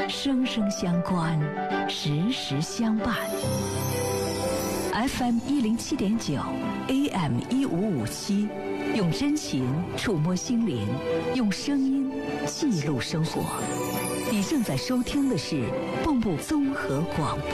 生生相关，时时相伴。FM 107.9 AM 1557，用真情触摸心灵，用声音记录生活。你正在收听的是蚌埠综合广播。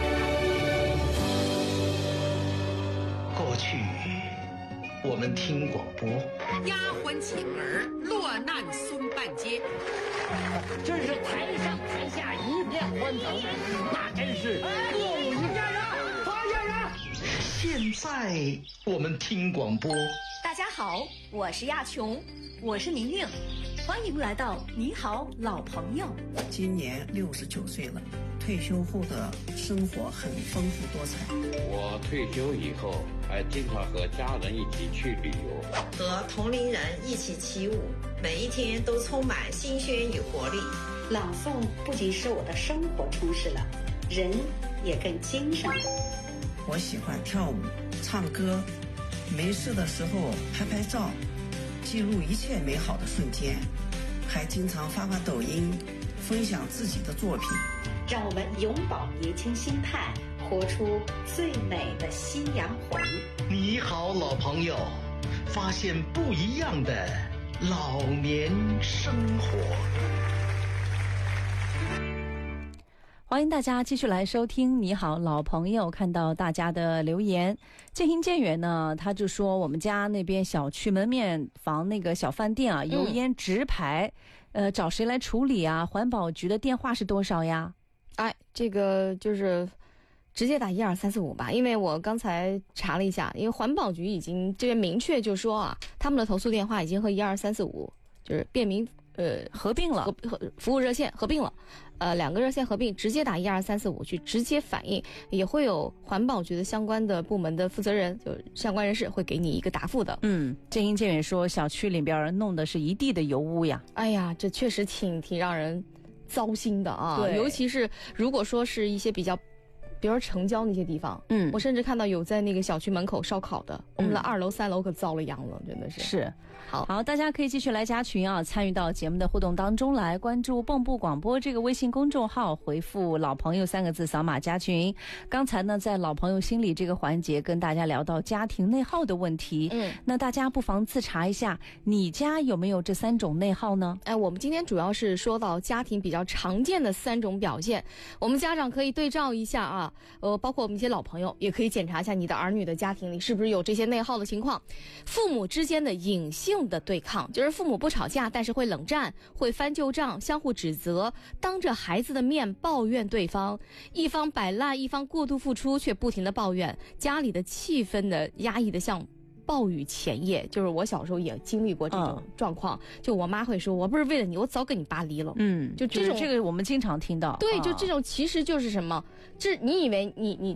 过去我们听广播， 丫鬟请儿落难松半街， 真是台上台下一片欢腾，那真是歌舞一家人，发现人。 现在我们听广播。 大家好，我是亚琼，我是宁宁，欢迎来到你好老朋友。 今年69岁了，退休后的生活很丰富多彩。 我退休以后还经常和家人一起去旅游， 和同龄人一起起舞，每一天都充满新鲜与活力。 朗诵不仅使我的生活充实了，人也更精神了。 我喜欢跳舞、唱歌，没事的时候拍拍照，记录一切美好的瞬间，还经常发抖音，分享自己的作品。 让我们永葆年轻心态，活出最美的夕阳红。 你好老朋友，发现不一样的老年生活。 欢迎大家继续来收听你好老朋友。看到大家的留言，渐行渐远呢，他就说我们家那边小区门面房那个小饭店啊，油烟直排，找谁来处理啊？环保局的电话是多少呀？ 哎，这个就是直接打12345吧，因为我刚才查了一下，因为环保局已经这边明确就说啊，他们的投诉电话已经和12345就是便民合并了， 服务热线合并了，两个热线合并，直接打12345去直接反映，也会有环保局的相关的部门的负责人，就相关人士会给你一个答复的。 渐行渐远说小区里边弄的是一地的油污呀。 哎呀，这确实挺让人糟心的啊， 对， 尤其是如果说是一些比如说城郊那些地方，我甚至看到有在那个小区门口烧烤的，我们的2楼3楼可遭了殃了，真的是。好， 大家可以继续来加群啊，参与到节目的互动当中来，关注蚌埠广播这个微信公众号，回复老朋友3个字，扫码加群。刚才呢在老朋友心理这个环节跟大家聊到家庭内耗的问题，那大家不妨自查一下你家有没有这3种内耗呢？ 我们今天主要是说到家庭比较常见的3种表现，我们家长可以对照一下啊，包括我们一些老朋友也可以检查一下你的儿女的家庭里是不是有这些内耗的情况。父母之间的隐性的对抗，就是父母不吵架，但是会冷战，会翻旧账，相互指责，当着孩子的面抱怨对方，一方摆烂，一方过度付出，却不停的抱怨，家里的气氛的压抑的像暴雨前夜。就是我小时候也经历过这种状况，就我妈会说，我不是为了你，我早跟你爸离了。就这种， 这个我们经常听到。 对，就这种其实就是什么，这你以为你